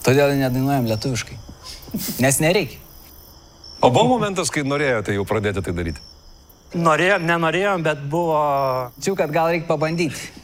Todėl nedainuojam lietuviškai. Nes nereikia. O buvo momentas, kai norėjote jau pradėti tai daryti? Nenorėjom, bet buvo... Čia, kad gal reikia pabandyti.